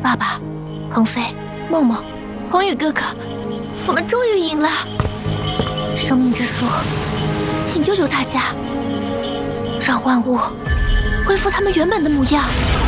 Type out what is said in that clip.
爸爸，鹏飞，梦梦，宏宇哥哥，我们终于赢了！生命之树，请救救大家，让万物恢复他们原本的模样。